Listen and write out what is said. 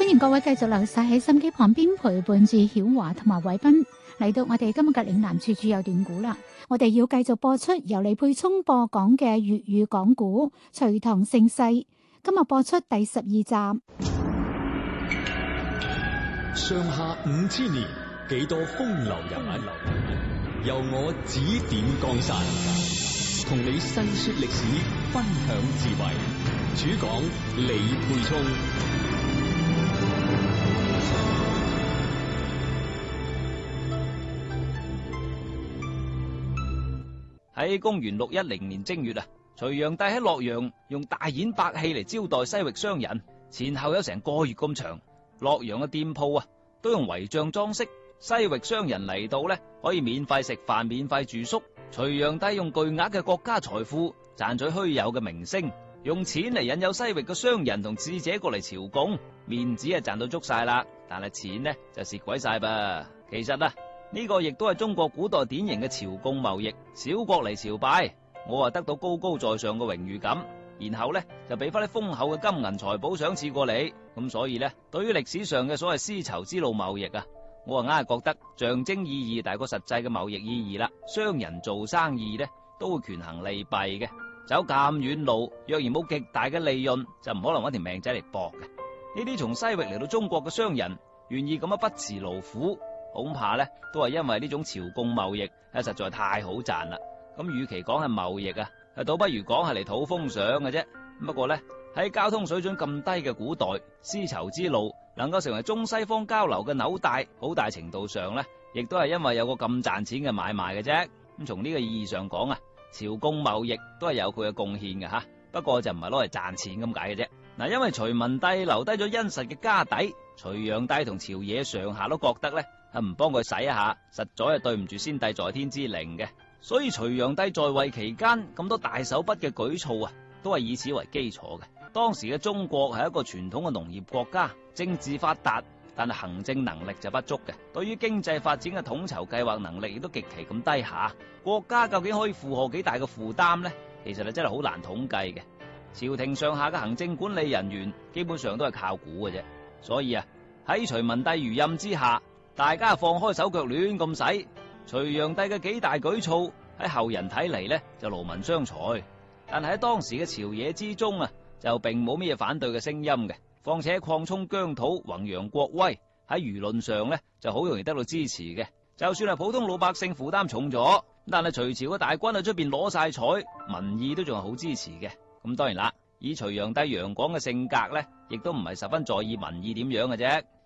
歡迎各位繼續留晒喺心機旁邊陪伴住曉華同埋偉斌，嚟到我哋今日嘅嶺南處處有段古啦。我哋要繼續播出由李沛聰播講嘅粵語講古《隋唐盛世》，今日播出第12集。 上下5000年，幾多風流人物，由我指點江山，同你細說歷史，分享智慧。主講李沛聰。 喺公元610年正月啊，隋煬帝喺洛陽用大宴百器嚟招待西域商人，前後有成個月咁長。洛陽嘅店鋪啊，都用遺像裝飾，西域商人嚟到呢，可以免費食飯、免費住宿。隋煬帝用巨額嘅國家財富賺取虛有嘅名聲，用錢嚟引誘西域嘅商人同使者過嚟朝貢，面子啊賺到足晒啦，但係錢呢就蝕鬼晒噃。其實啊，呢個亦都係中國古代典型嘅朝貢貿易，小國嚟朝拜，我啊得到高高在上嘅榮譽感，然後呢就俾翻啲豐厚嘅金銀財寶賞賜過你。咁所以呢，對於歷史上嘅所謂絲綢之路貿易啊，我啊硬係覺得象徵意義大過實際嘅貿易意義啦。商人做生意呢都會權衡利弊嘅，走咁遠路，若然冇極大嘅利潤，就唔可能揾條命仔嚟搏嘅。呢啲從西域嚟到中國嘅商人願意咁樣不辭勞苦，恐怕呢都係因為呢種朝貢貿易實在太好賺啦。咁與其講係貿易啊，倒不如講係嚟討封賞嘅啫。不過呢，喺交通水準咁低嘅古代，絲綢之路能夠成為中西方交流嘅紐帶，好大程度上呢亦都係因為有個咁賺錢嘅買賣嘅啫。咁從呢個意義上講啊，朝貢貿易都係有佢嘅貢獻嘅吓，不過就唔係攞嚟賺錢咁解嘅啫。嗱，因為隋文帝留低咗殷實嘅家底，隋煬帝同朝野上下都覺得呢唔幫佢洗一下，實在係對唔住先帝在天之靈嘅。所以隋煬帝在位期間咁多大手筆嘅舉措啊，都係以此為基礎嘅。當時嘅中國係一個傳統嘅農業國家，政治發達，但係行政能力就不足嘅。對於經濟發展嘅統籌計劃能力亦都極其咁低下。國家究竟可以負荷幾大嘅負擔呢？其實係真係好難統計嘅。朝廷上下嘅行政管理人員基本上都係靠估嘅啫。所以啊，喺隋文帝餘蔭之下，大家放開手腳亂咁使。隋煬帝嘅幾大舉措喺後人睇嚟呢就勞民傷財，但係喺當時嘅朝野之中啊，就並冇咩反對嘅聲音嘅。況且擴充疆土、弘揚國威，喺輿論上呢就好容易得到支持嘅。就算係普通老百姓負擔重咗，但係隋朝嘅大軍喺出邊攞晒彩，民意都仲係好支持嘅。咁當然啦，以隋煬帝楊廣嘅性格呢，亦都唔係十分在意民意點樣嘅啫。